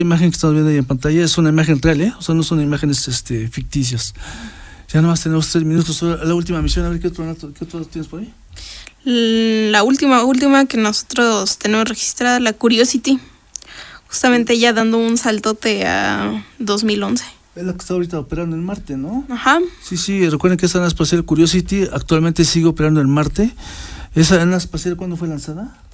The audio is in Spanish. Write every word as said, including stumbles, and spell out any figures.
La imagen que estamos viendo ahí en pantalla es una imagen real, ¿eh? O sea, no son imágenes este, ficticias. Ya nomás tenemos tres minutos. La última misión, a ver qué otro, qué otro tienes por ahí. La última, última que nosotros tenemos registrada, la Curiosity. Justamente ya dando un saltote a dos mil once. Es la que está ahorita operando en Marte, ¿no? Ajá. Sí, sí, recuerden que esa nave espacial Curiosity actualmente sigue operando en Marte. ¿Esa nave espacial cuándo fue lanzada?